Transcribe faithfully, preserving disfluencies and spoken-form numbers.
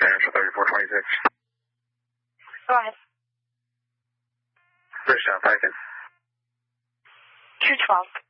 Central thirty-four twenty-six. Go ahead. Bridgetown, Piketon. two twelve.